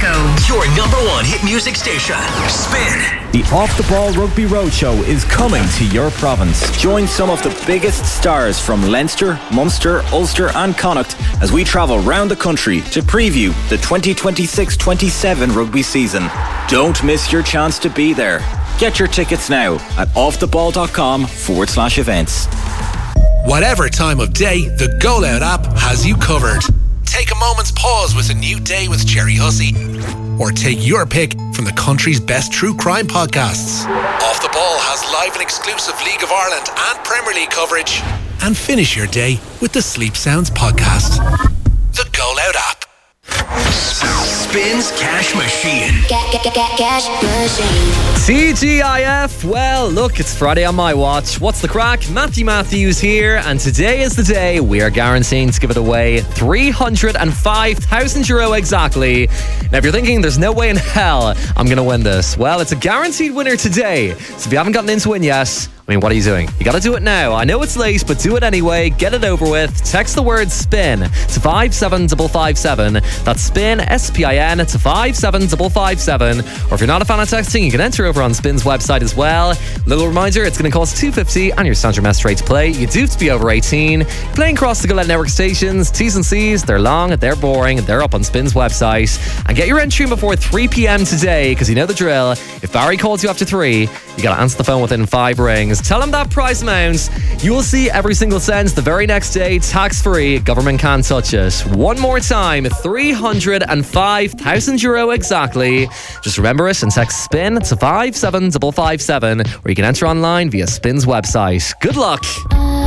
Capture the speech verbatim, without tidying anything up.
Glasgow. Your number one hit music station. Spin. The Off the Ball Rugby Roadshow is coming to your province. Join some of the biggest stars from Leinster, Munster, Ulster and Connacht as we travel round the country to preview the twenty twenty-six twenty-seven rugby season. Don't miss your chance to be there. Get your tickets now at offtheball.com forward slash events. Whatever time of day, the Goal Out app has you covered. Take a moment's pause with a new day with Jerry Hussey. Or take your pick from the country's best true crime podcasts. Off the Ball has live and exclusive League of Ireland and Premier League coverage. And finish your day with the Sleep Sounds podcast. The Goal Out app. Spins Cash Machine. Cash Machine. T G I F. Well, look, it's Friday on my watch. What's the crack? Matthew Matthews here, and today is the day we are guaranteeing to give it away three hundred five thousand euro exactly. Now, if you're thinking there's no way in hell I'm going to win this, well, it's a guaranteed winner today. So if you haven't gotten into it yet, I mean, what are you doing? You gotta do it now. I know it's late, but do it anyway. Get it over with. Text the word SPIN to five seven five five seven. That's SPIN, S P I N, to five seven five five seven. Or if you're not a fan of texting, you can enter over on Spin's website as well. Little reminder, it's going to cost two dollars fifty and your standard mess rate to play. You do have to be over eighteen. Playing across the Gillette Network stations. T's and C's, they're long, they're boring, they're up on Spin's website. And get your entry in before three p.m. today, because you know the drill. If Barry calls you after three, you got to answer the phone within five rings. Tell him that price amount. You will see every single cent the very next day, tax-free. Government can't touch it. One more time, three hundred five thousand euro exactly. Just remember it and text SPIN to five seven five five seven, or you can enter online via Spin's website. Good luck.